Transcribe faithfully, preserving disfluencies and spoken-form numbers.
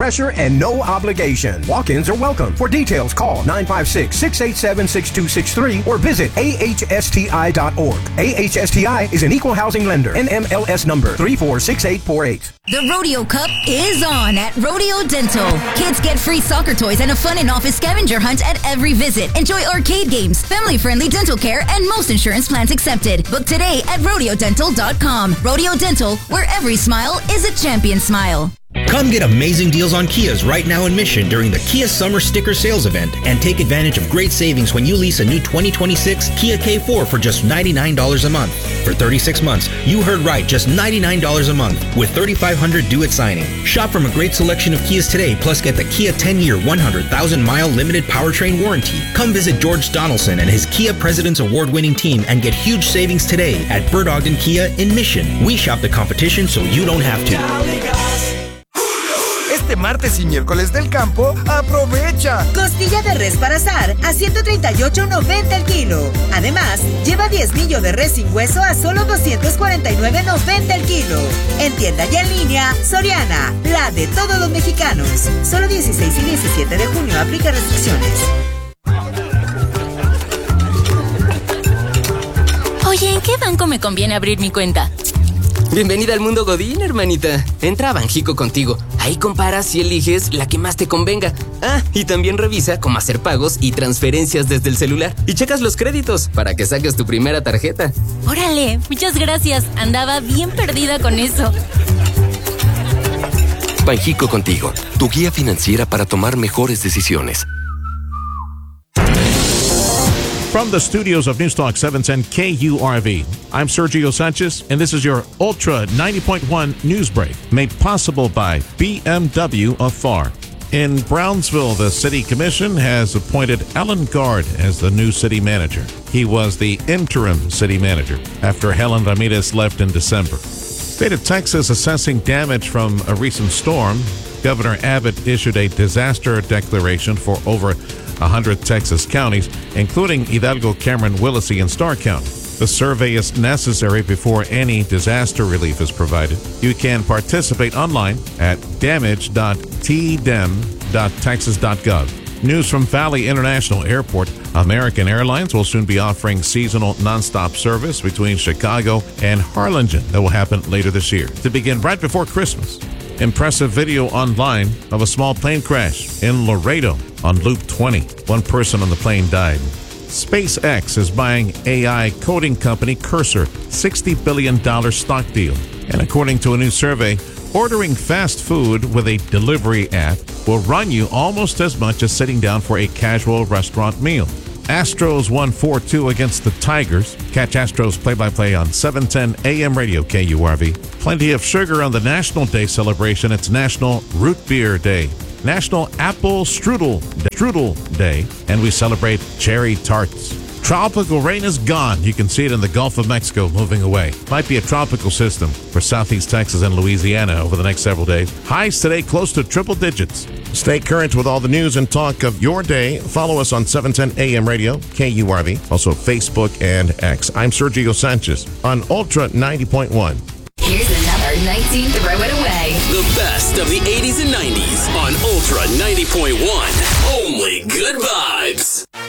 pressure and no obligation. Walk-ins are welcome. For details, call nine five six, six eight seven, six two six three or visit A H S T I dot org. A H S T I is an equal housing lender. N M L S number three four six eight four eight. The Rodeo Cup is on at Rodeo Dental. Kids get free soccer toys and a fun in-office scavenger hunt at every visit. Enjoy arcade games, family-friendly dental care, and most insurance plans accepted. Book today at rodeo dental dot com. Rodeo Dental, where every smile is a champion smile. Come get amazing deals on Kias right now in Mission during the Kia Summer Sticker Sales Event and take advantage of great savings when you lease a new twenty twenty-six Kia K four for just ninety-nine dollars a month. For thirty-six months, you heard right, just ninety-nine dollars a month with thirty-five hundred dollars due at signing. Shop from a great selection of Kias today, plus get the Kia ten-year, one hundred thousand mile limited powertrain warranty. Come visit George Donaldson and his Kia President's Award-winning team and get huge savings today at Bird Ogden Kia in Mission. We shop the competition so you don't have to. Este martes y miércoles del campo, aprovecha. Costilla de res para asar a ciento treinta y ocho noventa el kilo. Además, lleva diezmillo de res sin hueso a solo doscientos cuarenta y nueve noventa el kilo. En tienda y en línea, Soriana, la de todos los mexicanos. Solo dieciséis y diecisiete de junio, aplica restricciones. Oye, ¿en qué banco me conviene abrir mi cuenta? Bienvenida al mundo Godín, hermanita. Entra a Banjico Contigo. Ahí comparas y eliges la que más te convenga. Ah, y también revisa cómo hacer pagos y transferencias desde el celular. Y checas los créditos para que saques tu primera tarjeta. Órale, muchas gracias. Andaba bien perdida con eso. Banjico Contigo, tu guía financiera para tomar mejores decisiones. From the studios of Newstalk seven ten K U R V, I'm Sergio Sanchez, and this is your Ultra ninety point one News Break, made possible by B M W of F A R. In Brownsville, the City Commission has appointed Alan Guard as the new city manager. He was the interim city manager after Helen Ramirez left in December. State of Texas assessing damage from a recent storm. Governor Abbott issued a disaster declaration for over one hundred Texas counties, including Hidalgo, Cameron, Willacy, and Starr County. The survey is necessary before any disaster relief is provided. You can participate online at damage dot t d e m dot texas dot gov. News from Valley International Airport. American Airlines will soon be offering seasonal nonstop service between Chicago and Harlingen that will happen later this year to begin right before Christmas. Impressive video online of a small plane crash in Laredo on Loop twenty. One person on the plane died. SpaceX is buying A I coding company Cursor, sixty billion dollars stock deal. And according to a new survey, ordering fast food with a delivery app will run you almost as much as sitting down for a casual restaurant meal. Astros won four two against the Tigers. Catch Astros play-by-play on seven ten A M Radio K U R V. Plenty of sugar on the National Day celebration. It's National Root Beer Day, National Apple Strudel, Strudel Day, and we celebrate cherry tarts. Tropical rain is gone. You can see it in the Gulf of Mexico moving away. Might be a tropical system for southeast Texas and Louisiana over the next several days. Highs today close to triple digits. Stay current with all the news and talk of your day. Follow us on seven ten A M Radio, K U R V, also Facebook and X. I'm Sergio Sanchez on Ultra ninety point one. Here's another nineteen Throw It Away. The best of the eighties and nineties on Ultra ninety point one. Only good vibes.